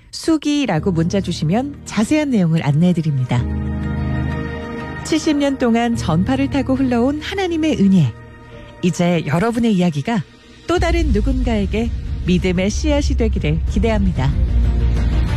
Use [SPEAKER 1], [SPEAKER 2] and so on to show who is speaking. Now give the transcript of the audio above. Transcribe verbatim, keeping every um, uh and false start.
[SPEAKER 1] 수기라고 문자 주시면 자세한 내용을 안내해드립니다. 칠십 년 동안 전파를 타고 흘러온 하나님의 은혜. 이제 여러분의 이야기가 또 다른 누군가에게 믿음의 씨앗이 되기를 기대합니다.